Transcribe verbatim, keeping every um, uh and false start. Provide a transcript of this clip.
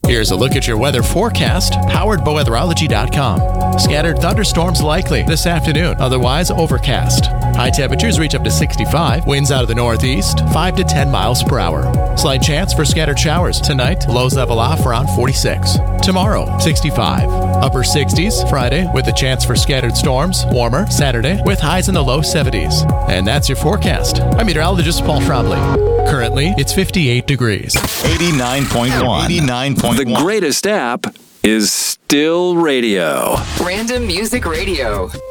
Here's a look at your weather forecast, powered by weatherology dot com. Scattered thunderstorms likely this afternoon, otherwise overcast. High temperatures reach up to sixty-five, winds out of the northeast, five to ten miles per hour. Slight chance for scattered showers tonight, lows level off around forty-six. Tomorrow, sixty-five. Upper sixties, Friday, with a chance for scattered storms. Warmer, Saturday, with highs in the low seventies. And that's your forecast. I'm meteorologist Paul Trombley. Currently, it's fifty-eight degrees. eighty-nine point one. eighty-nine point one. The greatest app is still radio. Random Music Radio.